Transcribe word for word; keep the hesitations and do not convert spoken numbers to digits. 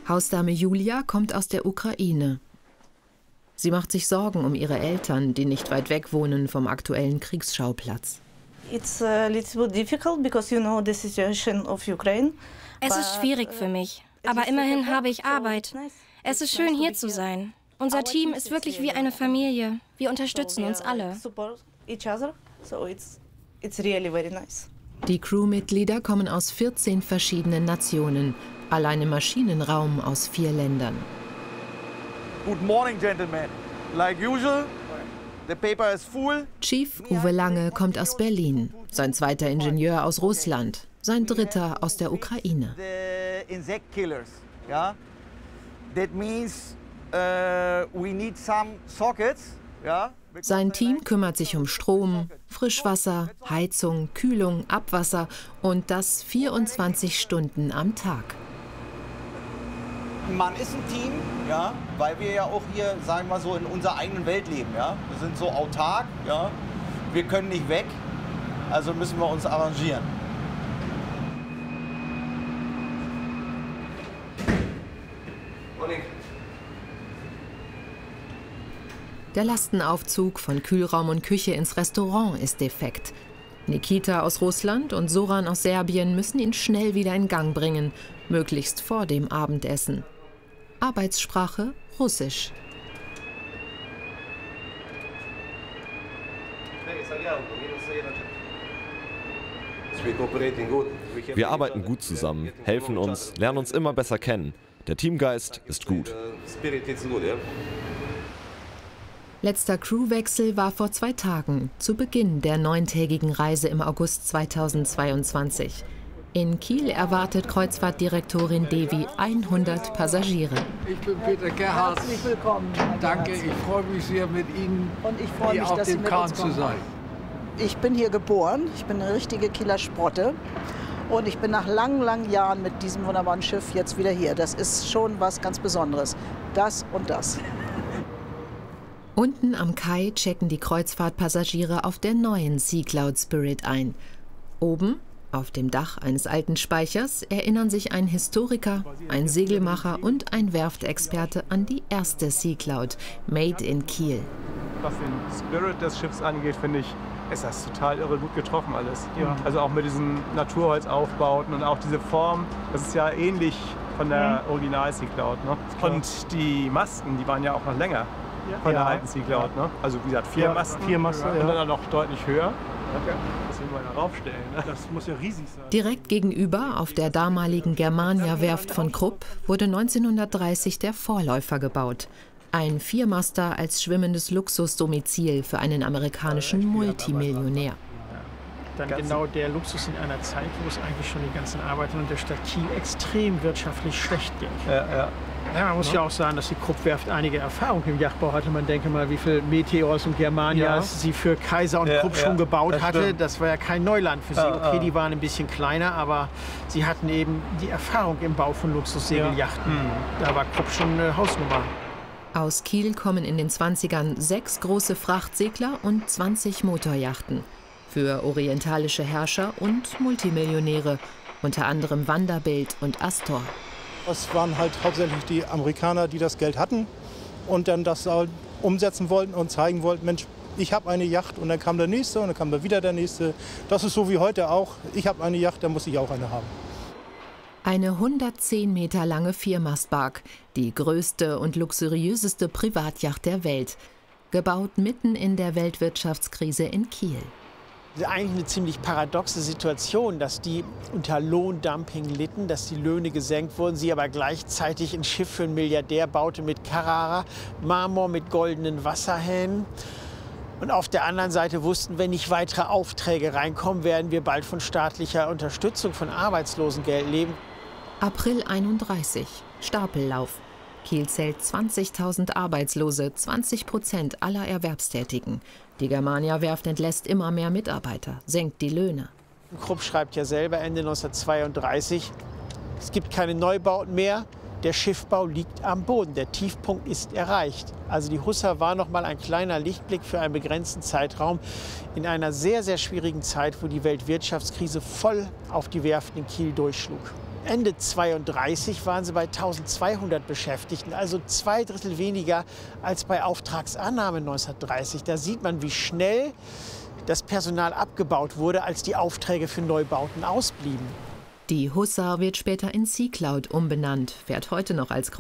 Hausdame Julia kommt aus der Ukraine. Sie macht sich Sorgen um ihre Eltern, die nicht weit weg wohnen vom aktuellen Kriegsschauplatz. It's a little bit difficult because you know the situation of Ukraine. Es ist schwierig für mich, aber immerhin habe ich Arbeit. Es ist schön, hier zu sein. Unser Team ist wirklich wie eine Familie. Wir unterstützen uns alle. Die Crewmitglieder kommen aus vierzehn verschiedenen Nationen, allein im Maschinenraum aus vier Ländern. Good morning, gentlemen. Like usual, the paper is full. Chief Uwe Lange kommt aus Berlin, sein zweiter Ingenieur aus Russland, sein dritter aus der Ukraine. The insect killers, yeah. That means uh, we need some sockets, yeah. Sein Team kümmert sich um Strom, Frischwasser, Heizung, Kühlung, Abwasser und das vierundzwanzig Stunden am Tag. Man ist ein Team, ja, weil wir ja auch hier, sagen wir mal so, in unserer eigenen Welt leben. Ja? Wir sind so autark, ja? Wir können nicht weg, also müssen wir uns arrangieren. Der Lastenaufzug von Kühlraum und Küche ins Restaurant ist defekt. Nikita aus Russland und Soran aus Serbien müssen ihn schnell wieder in Gang bringen, möglichst vor dem Abendessen. Arbeitssprache Russisch. Wir arbeiten gut zusammen, helfen uns, lernen uns immer besser kennen. Der Teamgeist ist gut. Letzter Crewwechsel war vor zwei Tagen, zu Beginn der neuntägigen Reise im August zweitausendzweiundzwanzig. In Kiel erwartet Kreuzfahrtdirektorin Devi hundert Passagiere. Ich bin Peter Gerhardt. Herzlich willkommen. Danke, ich freue mich sehr, mit Ihnen und ich freue hier mich, auf dass Sie dem mit Kahn uns zu kommen. sein. Ich bin hier geboren, ich bin eine richtige Kieler Sprotte und ich bin nach langen, langen Jahren mit diesem wunderbaren Schiff jetzt wieder hier. Das ist schon was ganz Besonderes. Das und das. Unten am Kai checken die Kreuzfahrtpassagiere auf der neuen Sea Cloud Spirit ein. Oben, auf dem Dach eines alten Speichers, erinnern sich ein Historiker, ein Segelmacher und ein Werftexperte an die erste Sea Cloud, made in Kiel. Was den Spirit des Schiffs angeht, finde ich, ist das total irre gut getroffen alles. Ja. Also auch mit diesen Naturholzaufbauten und auch diese Form, das ist ja ähnlich von der Original Sea Cloud. Ne? Und die Masten, die waren ja auch noch länger von der ja. alten Sea Cloud. Ne? Also wie gesagt, vier ja, Masten, vier Masten und dann noch deutlich höher. Das will man ja raufstellen. Ne? Das muss ja riesig sein. Direkt gegenüber, auf der damaligen Germania-Werft von Krupp, wurde neunzehnhundertdreißig der Vorläufer gebaut. Ein Viermaster als schwimmendes Luxusdomizil für einen amerikanischen Multimillionär. Dann genau der Luxus in einer Zeit, wo es eigentlich schon den ganzen Arbeitern und der Stadt Kiel extrem wirtschaftlich schlecht ging. Ja, ja. Ja, man muss ja. ja auch sagen, dass die Krupp-Werft einige Erfahrung im Yachtbau hatte. Man denke mal, wie viele Meteors und Germanias ja. sie für Kaiser und ja, Krupp schon ja, gebaut das hatte. stimmt. Das war ja kein Neuland für sie. Ja, okay, ja. die waren ein bisschen kleiner, aber sie hatten eben die Erfahrung im Bau von Luxussegeljachten. Ja. Mhm. Da war Krupp schon eine Hausnummer. Aus Kiel kommen in den zwanzigern sechs große Frachtsegler und zwanzig Motorjachten. Für orientalische Herrscher und Multimillionäre, unter anderem Vanderbilt und Astor. Es waren halt hauptsächlich die Amerikaner, die das Geld hatten und dann das umsetzen wollten und zeigen wollten, Mensch, ich habe eine Yacht, und dann kam der nächste und dann kam da wieder der nächste. Das ist so wie heute auch, ich habe eine Yacht, dann muss ich auch eine haben. Eine hundertzehn Meter lange Viermastbark, die größte und luxuriöseste Privatjacht der Welt, gebaut mitten in der Weltwirtschaftskrise in Kiel. Eigentlich eine ziemlich paradoxe Situation, dass die unter Lohndumping litten, dass die Löhne gesenkt wurden, sie aber gleichzeitig ein Schiff für einen Milliardär baute mit Carrara, Marmor mit goldenen Wasserhähnen. Und auf der anderen Seite wussten, wenn nicht weitere Aufträge reinkommen, werden wir bald von staatlicher Unterstützung von Arbeitslosengeld leben. April einunddreißig, Stapellauf. Kiel zählt zwanzigtausend Arbeitslose, zwanzig Prozent aller Erwerbstätigen. Die Germania-Werft entlässt immer mehr Mitarbeiter, senkt die Löhne. Krupp schreibt ja selber Ende neunzehnhundertzweiunddreißig, es gibt keine Neubauten mehr, der Schiffbau liegt am Boden, der Tiefpunkt ist erreicht. Also die Hussa war noch mal ein kleiner Lichtblick für einen begrenzten Zeitraum in einer sehr, sehr schwierigen Zeit, wo die Weltwirtschaftskrise voll auf die Werften in Kiel durchschlug. Ende zweiunddreißig waren sie bei eintausendzweihundert Beschäftigten, also zwei Drittel weniger als bei Auftragsannahme neunzehnhundertdreißig. Da sieht man, wie schnell das Personal abgebaut wurde, als die Aufträge für Neubauten ausblieben. Die Hussar wird später in Sea Cloud umbenannt, fährt heute noch als